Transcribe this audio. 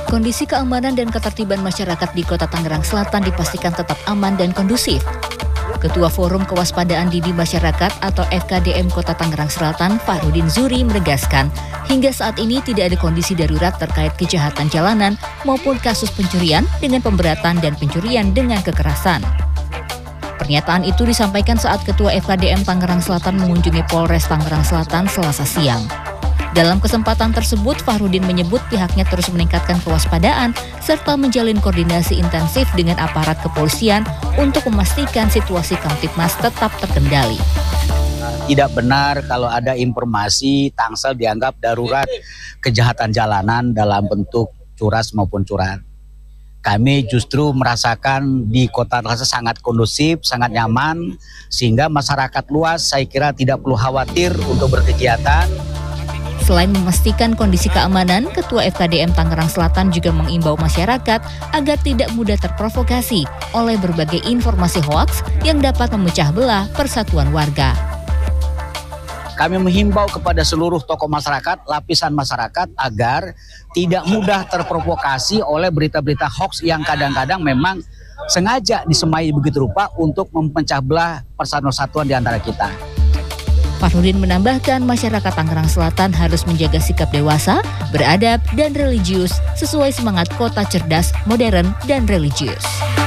Kondisi keamanan dan ketertiban masyarakat di Kota Tangerang Selatan dipastikan tetap aman dan kondusif. Ketua Forum Kewaspadaan Dini Masyarakat atau FKDM Kota Tangerang Selatan, Farudin Zuri menegaskan, hingga saat ini tidak ada kondisi darurat terkait kejahatan jalanan maupun kasus pencurian dengan pemberatan dan pencurian dengan kekerasan. Pernyataan itu disampaikan saat Ketua FKDM Tangerang Selatan mengunjungi Polres Tangerang Selatan Selasa siang. Dalam kesempatan tersebut, Farudin menyebut pihaknya terus meningkatkan kewaspadaan serta menjalin koordinasi intensif dengan aparat kepolisian untuk memastikan situasi Kamtibmas tetap terkendali. Tidak benar kalau ada informasi Tangsel dianggap darurat kejahatan jalanan dalam bentuk curas maupun curan. Kami justru merasakan di Kota Tangerang sangat kondusif, sangat nyaman, sehingga masyarakat luas saya kira tidak perlu khawatir untuk berkegiatan. Selain memastikan kondisi keamanan, Ketua FKDM Tangerang Selatan juga mengimbau masyarakat agar tidak mudah terprovokasi oleh berbagai informasi hoaks yang dapat memecah belah persatuan warga. Kami menghimbau kepada seluruh tokoh masyarakat, lapisan masyarakat agar tidak mudah terprovokasi oleh berita-berita hoaks yang kadang-kadang memang sengaja disemai begitu rupa untuk memecah belah persatuan di antara kita. Farudin menambahkan masyarakat Tangerang Selatan harus menjaga sikap dewasa, beradab, dan religius sesuai semangat kota cerdas, modern, dan religius.